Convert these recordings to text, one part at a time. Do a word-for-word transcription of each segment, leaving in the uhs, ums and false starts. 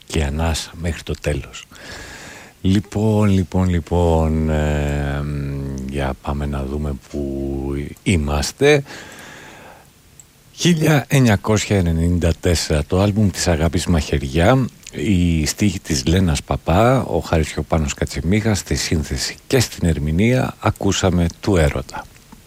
και ανάσα μέχρι το τέλος. Λοιπόν, λοιπόν, λοιπόν, ε, για πάμε να δούμε που είμαστε. χίλια εννιακόσια ενενήντα τέσσερα, το άλμπουμ της Αγάπης Μαχαιριά, η στίχη της Λένας Παπά, ο Χαρισιοπάνος Κατσιμίχας, στη σύνθεση και στην ερμηνεία ακούσαμε του έρωτα.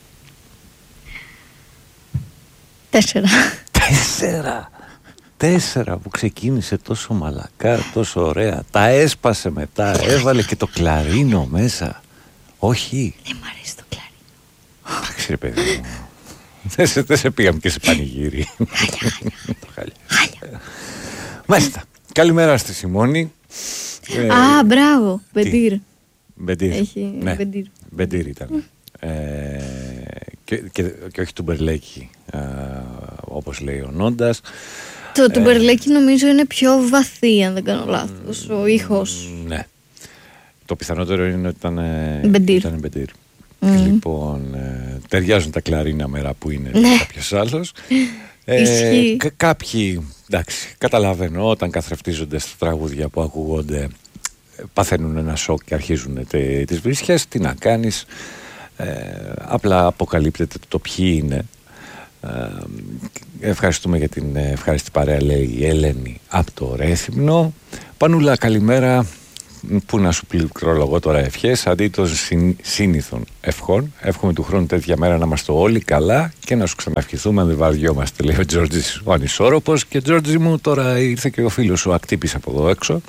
Τέσσερα. Τέσσερα. Τέσσερα που ξεκίνησε τόσο μαλακά, τόσο ωραία. Τα έσπασε μετά, έβαλε και το κλαρίνο μέσα. Όχι. Δεν μ' αρέσει το κλαρίνο. Εντάξει ρε παιδί μου. Δεν σε, δεν σε πήγαμε και σε πανηγύρι. Χάλια. Χάλια. Μάλιστα. Καλημέρα στη Σιμώνη. Α, μπράβο. Μπεντήρ. Μπεντήρ. Έχει ναι. Μπεντήρ. Μπεντήρ ήταν. Ε, και, και, και όχι του Μπερλέκη, ε, όπως λέει ο Νόντας. Το του Μπερλέκη νομίζω είναι πιο βαθύ, αν δεν κάνω λάθος, ο ήχος. Ναι. Το πιθανότερο είναι ότι ήταν Μπεντήρ. Μπεντήρ. Mm. Λοιπόν, ε, ταιριάζουν τα κλαρίνα μέρα που είναι ναι. κάποιος άλλος. Ισχύει. Ε, κάποιοι, εντάξει, καταλαβαίνω, όταν καθρεφτίζονται στα τραγούδια που ακούγονται, παθαίνουν ένα σοκ και αρχίζουν τε, τις βρισιές. Τι να κάνεις, ε, απλά αποκαλύπτεται το ποιοι είναι. Ε, ευχαριστούμε για την ευχάριστη παρέα, λέει η Ελένη από το Ρέθυμνο. Πανούλα, καλημέρα. Πού να σου πληκτρολογώ τώρα ευχές αντί των σύνηθων ευχών. Εύχομαι του χρόνου τέτοια μέρα να είμαστε όλοι καλά και να σου ξαναευχηθούμε αν δεν βαριόμαστε, λέει ο Τζόρτζης ο ανισόρροπος. Και Τζόρτζη μου, τώρα ήρθε και ο φίλος σου ακτύπης από εδώ έξω.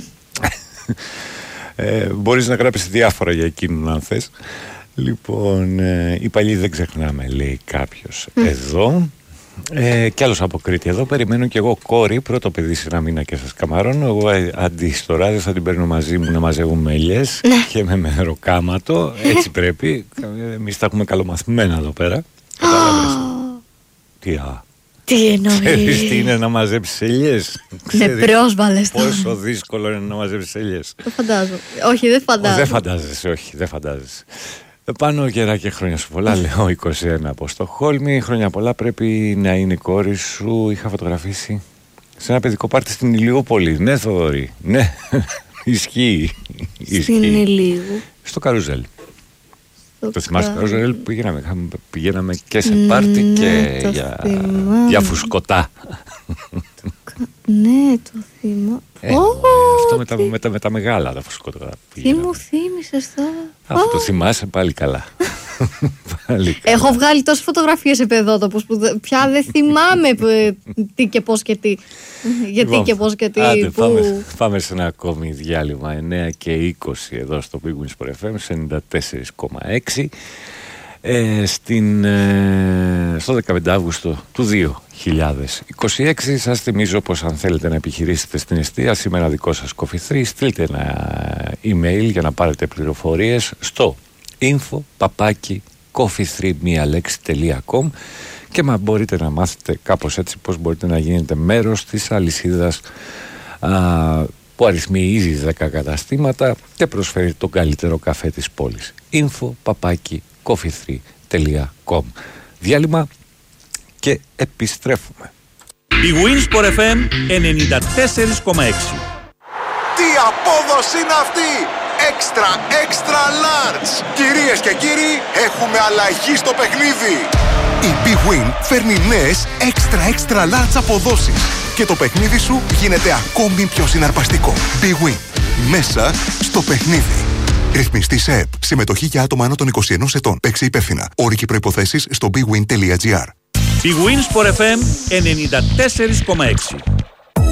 ε, μπορείς να γράψεις διάφορα για εκείνον αν θες. Λοιπόν, ε, οι παλιοί δεν ξεχνάμε, λέει κάποιος mm. εδώ. Ε, κι άλλος από Κρήτη εδώ. Περιμένω κι εγώ κόρη, πρώτο παιδί σε ένα μήνα και σας καμαρώνω. Εγώ ε, αντί στο ράδιο θα την παίρνω μαζί μου να μαζεύουμε ελιές και με μεροκάματο. Έτσι πρέπει. Εμείς τα έχουμε καλομαθημένα εδώ πέρα. Κατάλαβες. Τι α. Τι εννοείς. Ξέρεις τι είναι να μαζέψεις ελιές. Με πρόσβαλες. Πόσο δύσκολο είναι να μαζέψεις ελιές. Το φαντάζομαι. Όχι, δεν φαντάζομαι. Δεν φαντάζεσαι, όχι, δεν φαντάζεσαι. Πάνω γερά και χρόνια σου πολλά, λέω είκοσι ένα από Στοκχόλμη. Χρόνια πολλά πρέπει να είναι η κόρη σου. Είχα φωτογραφίσει σε ένα παιδικό πάρτι στην Ηλιούπολη. Ναι, Θοδωρή, ναι, ισχύει. Στην Ηλίου. Στο Καρουζέλ. Το, το θυμάσαι το Καρουζέλ που πηγαίναμε. Πηγαίναμε και σε πάρτι ναι, και για, για φουσκωτά. Ναι, το θυμάμαι. Ε, oh, αυτό με τα, με, τα, με τα μεγάλα τα φουσκωτά. Τι μου θύμισες τώρα. Αυτό oh. το θυμάσαι πάλι καλά. Πάλι καλά. Έχω βγάλει τόσες φωτογραφίες σε παιδότοπους που πια δεν θυμάμαι τι και πώς και τι. Γιατί λοιπόν, και πώς και τι. Άντε, που... πάμε, πάμε σε ένα ακόμη διάλειμμα εννιά και είκοσι εδώ στο Big Wins Sport εφ εμ ενενήντα τέσσερα κόμμα έξι. Ε, στην, ε, στο δεκαπέντε Αυγούστου του δύο χιλιάδες είκοσι έξι. Σας θυμίζω πως αν θέλετε να επιχειρήσετε στην εστίαση με ένα δικό σας Coffee θρι, στείλτε ένα email για να πάρετε πληροφορίες στο info παπάκι coffee three μία λέξη τελεία com και μα μπορείτε να μάθετε κάπως έτσι πως μπορείτε να γίνετε μέρος της αλυσίδας α, που αριθμεί ήδη δέκα καταστήματα και προσφέρει τον καλύτερο καφέ της πόλης. info παπάκι coffee three τελεία com. Διάλειμμα και επιστρέφουμε. Η Wins Sport εφ εμ ενενήντα τέσσερα κόμμα έξι. Τι απόδοση είναι αυτή! Έξτρα, έξτρα large! Κυρίες και κύριοι, έχουμε αλλαγή στο παιχνίδι! Η Big Win φέρνει νέες έξτρα, έξτρα large αποδόσεις και το παιχνίδι σου γίνεται ακόμη πιο συναρπαστικό. Big Win. Μέσα στο παιχνίδι. Ρυθμιστή σε ΕΠ. Συμμετοχή για άτομα άνω των είκοσι ενός ετών. Παίξε υπεύθυνα. Όροι και προϋποθέσεις στο bigwin τελεία gr. Η Wins Sport εφ εμ ενενήντα τέσσερα κόμμα έξι.